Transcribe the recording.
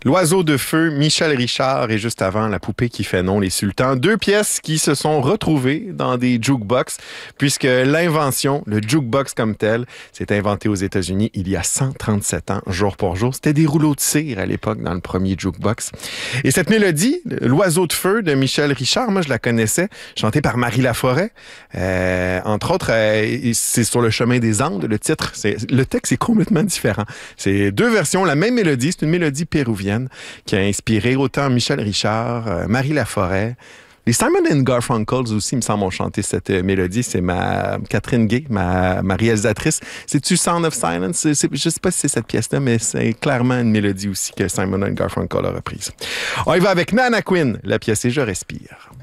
L'oiseau de feu, Michel Richard, et juste avant, La poupée qui fait non, les sultans. Deux pièces qui se sont retrouvées dans des jukebox, puisque l'invention, le jukebox comme tel, s'est inventé aux États-Unis il y a 137 ans, jour pour jour. C'était des rouleaux de cire à l'époque dans le premier jukebox. Et cette mélodie, L'oiseau de feu de Michel Richard, moi je la connaissais, chantée par Marie Laforêt. Entre autres, c'est sur le chemin des Andes, le titre. Le texte est complètement différent. C'est deux versions, la même mélodie, c'est une mélodie péruvienne qui a inspiré autant Michel Richard, Marie Laforêt. Les Simon and Garfunkels aussi, il me semble, ont chanté cette mélodie. C'est Catherine Gay, ma réalisatrice. C'est-tu Sound of Silence? Je sais pas si c'est cette pièce-là, mais c'est clairement une mélodie aussi que Simon and Garfunkel a reprise. On y va avec Nana Quinn. La pièce est Je respire.